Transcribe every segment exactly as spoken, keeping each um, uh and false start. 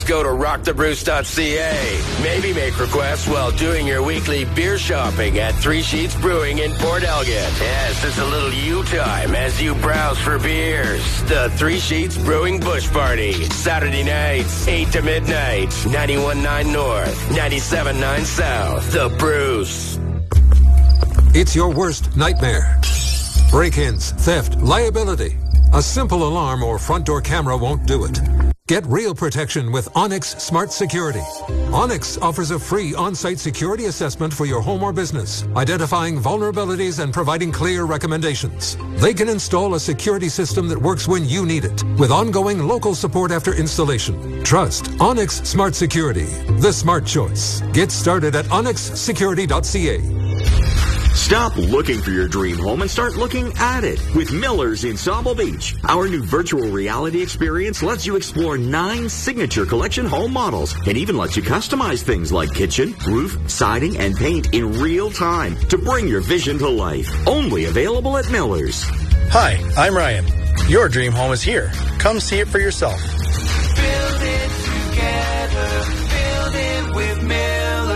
Go to rock the bruce dot c a. Maybe make requests while doing your weekly beer shopping at Three Sheets Brewing in Port Elgin. Yes, it's a little you time as you browse for beers. The Three Sheets Brewing Bush Party. Saturday nights, eight to midnight. ninety-one point nine North, ninety-seven point nine South. The Bruce. It's your worst nightmare. Break-ins, theft, liability. A simple alarm or front door camera won't do it. Get real protection with Onyx Smart Security. Onyx offers a free on-site security assessment for your home or business, identifying vulnerabilities and providing clear recommendations. They can install a security system that works when you need it, with ongoing local support after installation. Trust Onyx Smart Security, the smart choice. Get started at onyx security dot c a. Stop looking for your dream home and start looking at it with Miller's in Sauble Beach. Our new virtual reality experience lets you explore nine signature collection home models and even lets you customize things like kitchen, roof, siding, and paint in real time to bring your vision to life. Only available at Miller's. Hi, I'm Ryan. Your dream home is here. Come see it for yourself. Build it together. Build it with Miller's.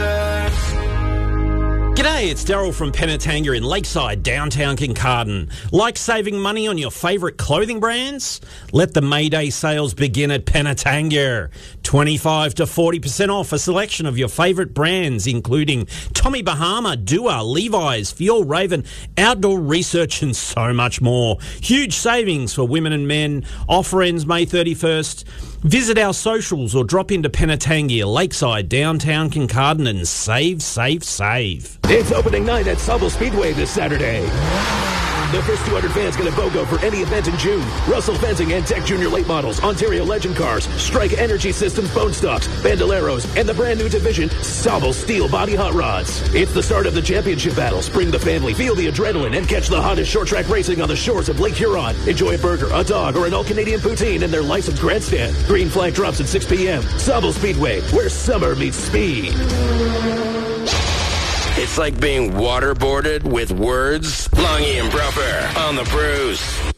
G'day, it's Daryl from Penetanga in Lakeside, downtown Kincardine. Like saving money on your favourite clothing brands? Let the May Day sales begin at Penetanga. twenty-five to forty percent off a selection of your favourite brands, including Tommy Bahama, Dua, Levi's, Fjallraven, Outdoor Research, and so much more. Huge savings for women and men. Offer ends May thirty-first. Visit our socials or drop into Penetanga, Lakeside, downtown Kincardine, and save, save, save. It's opening night at Sauble Speedway this Saturday. The first two hundred fans get a BOGO for any event in June. Russell Fencing and Tech Junior late models, Ontario Legend cars, Strike Energy Systems bone stocks, Bandoleros, and the brand new division, Sauble Steel Body Hot Rods. It's the start of the championship battles. Bring the family, feel the adrenaline, and catch the hottest short track racing on the shores of Lake Huron. Enjoy a burger, a dog, or an all-Canadian poutine in their licensed grandstand. Green flag drops at six p.m. Sauble Speedway, where summer meets speed. It's like being waterboarded with words. Longy and Bruffer on the Bruce.